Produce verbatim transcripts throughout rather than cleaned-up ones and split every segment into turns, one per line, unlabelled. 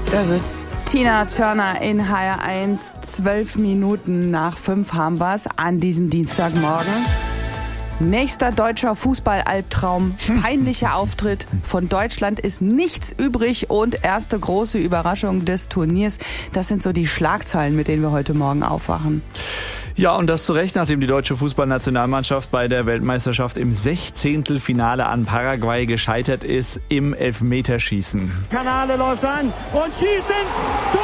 Das ist Tina Turner in H R eins. Zwölf Minuten nach fünf haben wir es an diesem Dienstagmorgen. Nächster deutscher Fußball-Albtraum. Peinlicher Auftritt. Von Deutschland ist nichts übrig und erste große Überraschung des Turniers. Das sind so die Schlagzeilen, mit denen wir heute Morgen aufwachen.
Ja, und das zu Recht, nachdem die deutsche Fußballnationalmannschaft bei der Weltmeisterschaft im Sechzehntelfinale an Paraguay gescheitert ist im Elfmeterschießen.
Kanale läuft an und schießt ins Tor!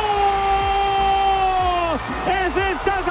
Es ist das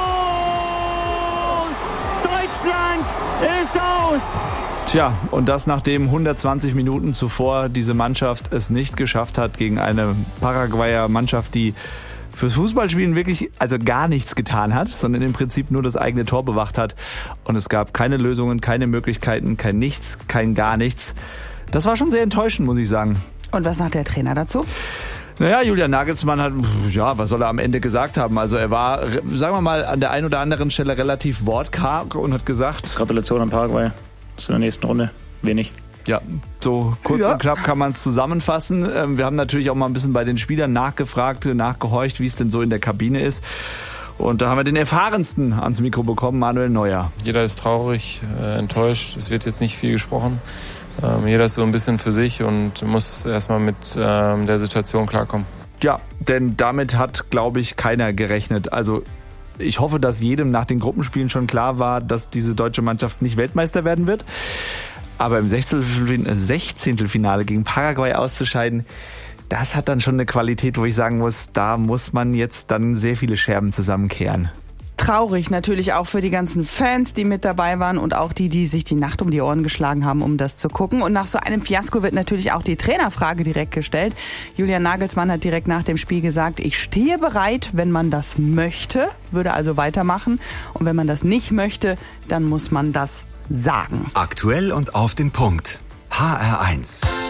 Aus! Deutschland ist aus!
Tja, und das nachdem hundertzwanzig Minuten zuvor diese Mannschaft es nicht geschafft hat gegen eine Paraguayer Mannschaft, die fürs Fußballspielen wirklich also gar nichts getan hat, sondern im Prinzip nur das eigene Tor bewacht hat. Und es gab keine Lösungen, keine Möglichkeiten, kein Nichts, kein gar nichts. Das war schon sehr enttäuschend, muss ich sagen.
Und was sagt der Trainer dazu?
Naja, Julian Nagelsmann hat, ja, was soll er am Ende gesagt haben? Also er war, sagen wir mal, an der einen oder anderen Stelle relativ wortkarg und hat gesagt...
Gratulation an Paraguay. Bis in der nächsten Runde. Wenig.
Ja, so kurz
ja.
und knapp kann man es zusammenfassen. Wir haben natürlich auch mal ein bisschen bei den Spielern nachgefragt, nachgehorcht, wie es denn so in der Kabine ist. Und da haben wir den Erfahrensten ans Mikro bekommen, Manuel Neuer.
Jeder ist traurig, äh, enttäuscht. Es wird jetzt nicht viel gesprochen. Ähm, jeder ist so ein bisschen für sich und muss erstmal mit ähm, der Situation klarkommen.
Ja, denn damit hat, glaube ich, keiner gerechnet. Also ich hoffe, dass jedem nach den Gruppenspielen schon klar war, dass diese deutsche Mannschaft nicht Weltmeister werden wird. Aber im Sechzehntelfinale gegen Paraguay auszuscheiden, das hat dann schon eine Qualität, wo ich sagen muss, da muss man jetzt dann sehr viele Scherben zusammenkehren.
Traurig natürlich auch für die ganzen Fans, die mit dabei waren und auch die, die sich die Nacht um die Ohren geschlagen haben, um das zu gucken. Und nach so einem Fiasko wird natürlich auch die Trainerfrage direkt gestellt. Julian Nagelsmann hat direkt nach dem Spiel gesagt, ich stehe bereit, wenn man das möchte, würde also weitermachen. Und wenn man das nicht möchte, dann muss man das sagen.
Aktuell und auf den Punkt. H R eins.